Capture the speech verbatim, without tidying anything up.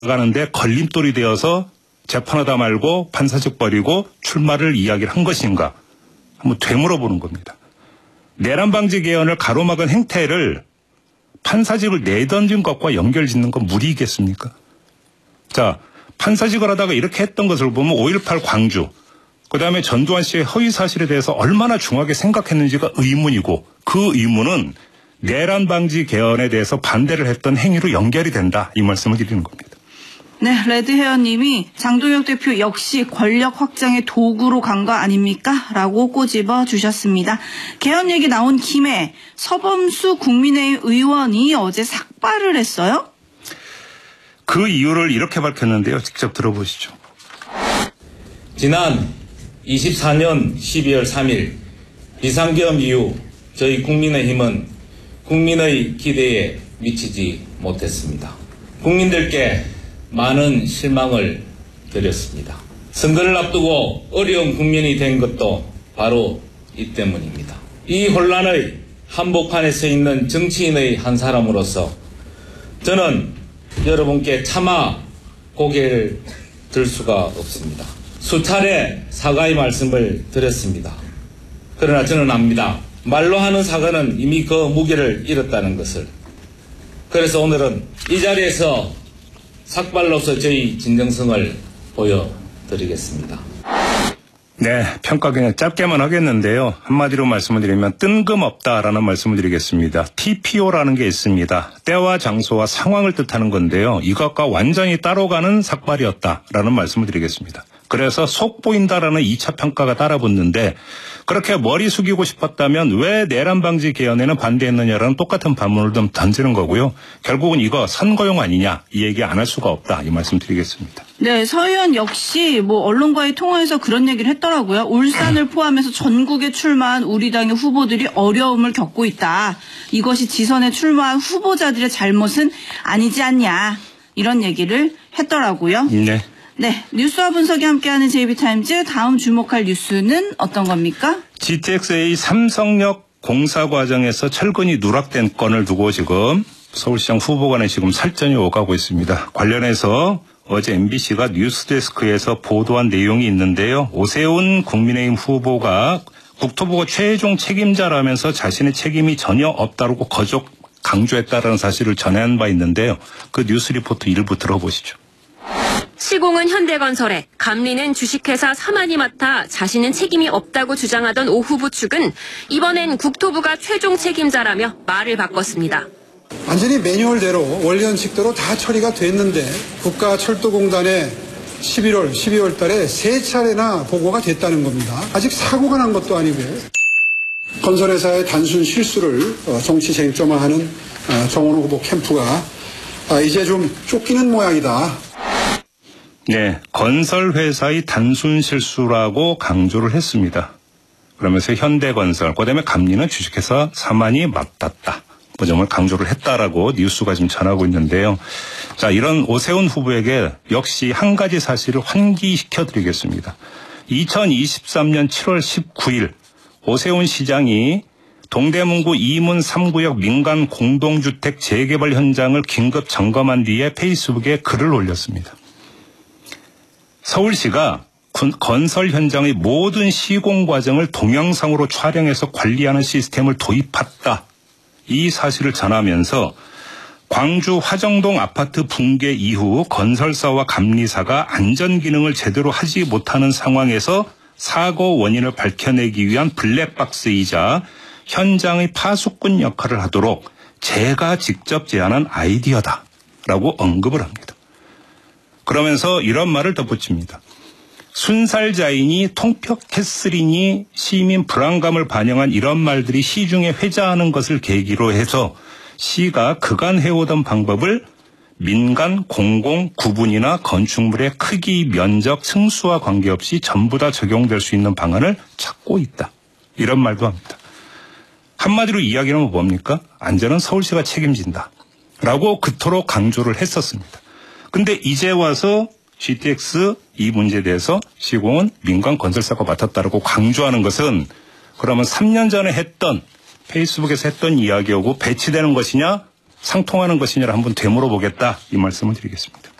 가는데 걸림돌이 되어서 재판하다 말고 판사직 버리고 출마를 이야기를 한 것인가 한번 되물어보는 겁니다. 내란방지 개헌을 가로막은 행태를 판사직을 내던진 것과 연결짓는 건 무리겠습니까? 자, 판사직을 하다가 이렇게 했던 것을 보면 오일팔 광주, 그다음에 전두환 씨의 허위 사실에 대해서 얼마나 중하게 생각했는지가 의문이고, 그 의문은 내란방지 개헌에 대해서 반대를 했던 행위로 연결이 된다, 이 말씀을 드리는 겁니다. 네, 레드헤어님이 장동혁 대표 역시 권력 확장의 도구로 간 거 아닙니까? 라고 꼬집어 주셨습니다. 개헌 얘기 나온 김에 서범수 국민의힘 의원이 어제 삭발을 했어요? 그 이유를 이렇게 밝혔는데요. 직접 들어보시죠. 지난 이십사 년 십이월 삼일 비상계엄 이후 저희 국민의힘은 국민의 기대에 미치지 못했습니다. 국민들께 많은 실망을 드렸습니다. 선거를 앞두고 어려운 국면이 된 것도 바로 이 때문입니다. 이 혼란의 한복판에 서 있는 정치인의 한 사람으로서 저는 여러분께 차마 고개를 들 수가 없습니다. 수차례 사과의 말씀을 드렸습니다. 그러나 저는 압니다. 말로 하는 사과는 이미 그 무게를 잃었다는 것을. 그래서 오늘은 이 자리에서 삭발로서 저희 진정성을 보여드리겠습니다. 네, 평가 그냥 짧게만 하겠는데요. 한마디로 말씀을 드리면 뜬금없다라는 말씀을 드리겠습니다. 티피오라는 게 있습니다. 때와 장소와 상황을 뜻하는 건데요. 이것과 완전히 따로 가는 삭발이었다라는 말씀을 드리겠습니다. 그래서 속 보인다라는 이 차 평가가 따라붙는데, 그렇게 머리 숙이고 싶었다면 왜 내란방지 개헌에는 반대했느냐라는 똑같은 반문을 좀 던지는 거고요. 결국은 이거 선거용 아니냐, 이 얘기 안 할 수가 없다, 이 말씀 드리겠습니다. 네, 서 의원 역시 뭐 언론과의 통화에서 그런 얘기를 했더라고요. 울산을 포함해서 전국에 출마한 우리 당의 후보들이 어려움을 겪고 있다. 이것이 지선에 출마한 후보자들의 잘못은 아니지 않냐, 이런 얘기를 했더라고요. 네. 네, 뉴스와 분석이 함께하는 제이비타임즈, 다음 주목할 뉴스는 어떤 겁니까? 지티엑스의 삼성역 공사 과정에서 철근이 누락된 건을 두고 지금 서울시장 후보 간에 지금 설전이 오가고 있습니다. 관련해서 어제 엠비씨가 뉴스데스크에서 보도한 내용이 있는데요. 오세훈 국민의힘 후보가 국토부가 최종 책임자라면서 자신의 책임이 전혀 없다고 거듭 강조했다라는 사실을 전한 바 있는데요. 그 뉴스 리포트 일부 들어보시죠. 시공은 현대건설에, 감리는 주식회사 사만이 맡아 자신은 책임이 없다고 주장하던 오 후보 측은 이번엔 국토부가 최종 책임자라며 말을 바꿨습니다. 완전히 매뉴얼대로 원리원칙대로 다 처리가 됐는데 국가철도공단에 십일월, 십이월 달에 세 차례나 보고가 됐다는 겁니다. 아직 사고가 난 것도 아니고 건설회사의 단순 실수를 정치 쟁점화하는 정원호 후보 캠프가 이제 좀 쫓기는 모양이다. 네, 건설회사의 단순 실수라고 강조를 했습니다. 그러면서 현대건설, 그다음에 감리는 주식회사 사만이 맡았다, 그 점을 강조를 했다라고 뉴스가 지금 전하고 있는데요. 자, 이런 오세훈 후보에게 역시 한 가지 사실을 환기시켜드리겠습니다. 이천이십삼 년 칠월 십구일 오세훈 시장이 동대문구 이문 삼 구역 민간 공동주택 재개발 현장을 긴급 점검한 뒤에 페이스북에 글을 올렸습니다. 서울시가 건설 현장의 모든 시공 과정을 동영상으로 촬영해서 관리하는 시스템을 도입했다, 이 사실을 전하면서 광주 화정동 아파트 붕괴 이후 건설사와 감리사가 안전 기능을 제대로 하지 못하는 상황에서 사고 원인을 밝혀내기 위한 블랙박스이자 현장의 파수꾼 역할을 하도록 제가 직접 제안한 아이디어다라고 언급을 합니다. 그러면서 이런 말을 덧붙입니다. 순살자이니 통폐했으리니 시민 불안감을 반영한 이런 말들이 시중에 회자하는 것을 계기로 해서 시가 그간 해오던 방법을 민간 공공 구분이나 건축물의 크기, 면적, 층수와 관계없이 전부 다 적용될 수 있는 방안을 찾고 있다, 이런 말도 합니다. 한마디로 이야기하면 뭡니까? 안전은 서울시가 책임진다 라고 그토록 강조를 했었습니다. 근데 이제 와서 지티엑스 이 문제에 대해서 시공은 민간 건설사가 맡았다고 강조하는 것은, 그러면 삼 년 전에 했던, 페이스북에서 했던 이야기하고 배치되는 것이냐 상통하는 것이냐를 한번 되물어보겠다, 이 말씀을 드리겠습니다.